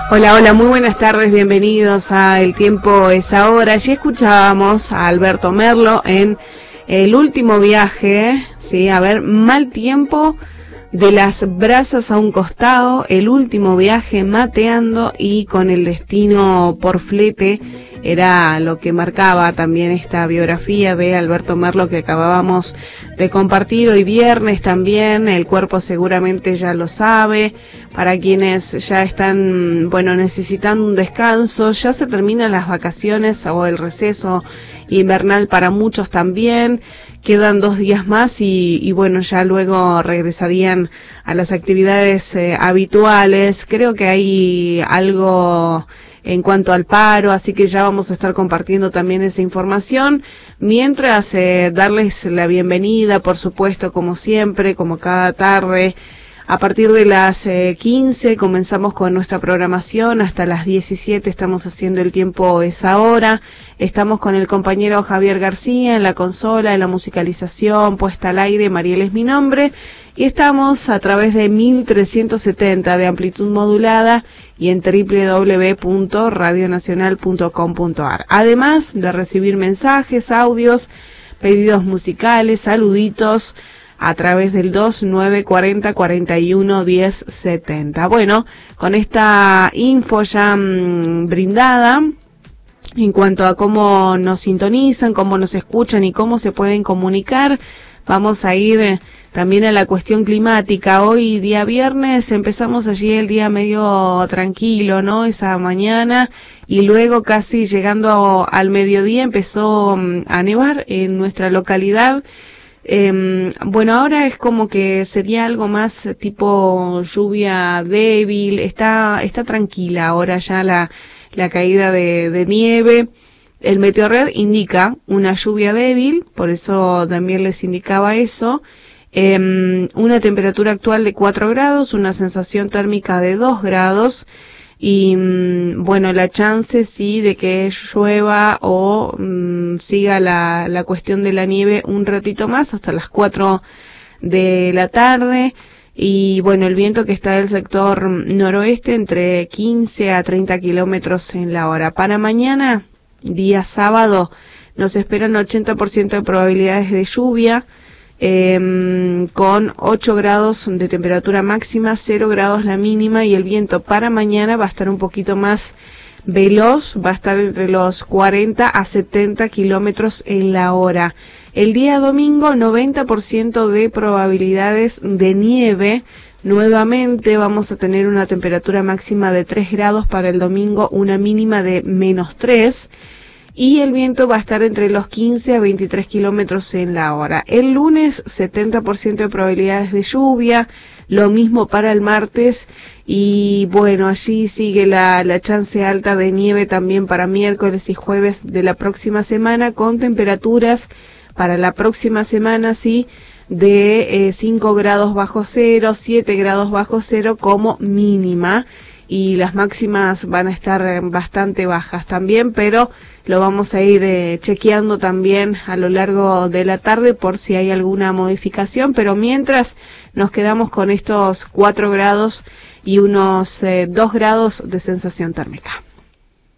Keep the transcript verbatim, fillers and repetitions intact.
Hola, hola, muy buenas tardes, bienvenidos a El Tiempo es Ahora. Ya escuchábamos a Alberto Merlo en El Último Viaje, sí, a ver, mal tiempo, de las brasas a un costado, El Último Viaje, mateando y con el destino por flete, era lo que marcaba también esta biografía de Alberto Merlo que acabábamos de compartir hoy viernes también. El cuerpo seguramente ya lo sabe. Para quienes ya están, bueno, necesitando un descanso, ya se terminan las vacaciones o el receso invernal para muchos también. Quedan dos días más y, y bueno, ya luego regresarían a las actividades eh, habituales. Creo que hay algo en cuanto al paro, así que ya vamos a estar compartiendo también esa información. Mientras, eh, darles la bienvenida, por supuesto, como siempre, como cada tarde. A partir de las eh, quince comenzamos con nuestra programación, hasta las diecisiete estamos haciendo El Tiempo es Ahora. Estamos con el compañero Javier García en la consola, en la musicalización, puesta al aire, Mariel es mi nombre. Y estamos a través de mil trescientos setenta de amplitud modulada y en doble u doble u doble u punto radio nacional punto com punto a r. Además de recibir mensajes, audios, pedidos musicales, saluditos, a través del dos nueve cuarenta cuarenta y uno diez setenta. Bueno, con esta info ya mmm, brindada en cuanto a cómo nos sintonizan, cómo nos escuchan y cómo se pueden comunicar, vamos a ir eh, también a la cuestión climática. Hoy día viernes empezamos allí el día medio tranquilo, ¿no? Esa mañana, y luego casi llegando al mediodía empezó um, a nevar en nuestra localidad. Eh, bueno, ahora es como que sería algo más tipo lluvia débil, está está tranquila ahora ya la, la caída de, de nieve. El Meteorred indica una lluvia débil, por eso también les indicaba eso. Eh, una temperatura actual de cuatro grados, una sensación térmica de dos grados. Y bueno, la chance sí de que llueva o mmm, siga la, la cuestión de la nieve un ratito más hasta las cuatro de la tarde. Y bueno, el viento que está del sector noroeste entre quince a treinta kilómetros en la hora. Para mañana, día sábado, nos esperan ochenta por ciento de probabilidades de lluvia. Eh, con ocho grados de temperatura máxima, cero grados la mínima, y el viento para mañana va a estar un poquito más veloz, va a estar entre los cuarenta a setenta kilómetros en la hora. El día domingo, noventa por ciento de probabilidades de nieve. Nuevamente vamos a tener una temperatura máxima de tres grados para el domingo, una mínima de menos tres. Y el viento va a estar entre los quince a veintitrés kilómetros en la hora. El lunes, setenta por ciento de probabilidades de lluvia, lo mismo para el martes, y bueno, allí sigue la, la chance alta de nieve también para miércoles y jueves de la próxima semana, con temperaturas para la próxima semana, sí, de eh, cinco grados bajo cero, siete grados bajo cero como mínima. Y las máximas van a estar bastante bajas también, pero lo vamos a ir eh, chequeando también a lo largo de la tarde por si hay alguna modificación, pero mientras nos quedamos con estos cuatro grados y unos eh, dos grados de sensación térmica.